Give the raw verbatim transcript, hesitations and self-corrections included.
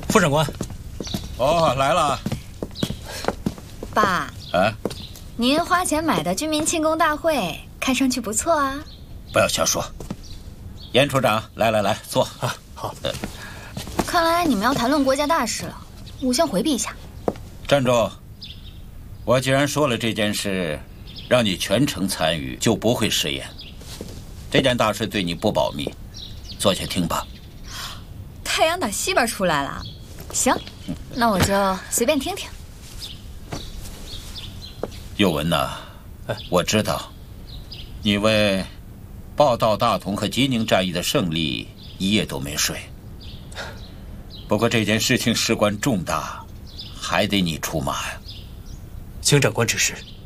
副长官。 哦，来了。 爸。 啊？ 您花钱买的军民庆功大会，看上去不错啊。 不要瞎说。严处长，来来来，坐啊。好。 呃， 看来你们要谈论国家大事了，我先回避一下。 站住！我既然说了这件事，让你全程参与，就不会食言。这件大事对你不保密，坐下听吧。 太阳打西边出来了，行，那我就随便听听。 佑文呐，我知道，你为报道大同和吉宁战役的胜利一夜都没睡。不过这件事情事关重大，还得你出马呀。 请长官指示。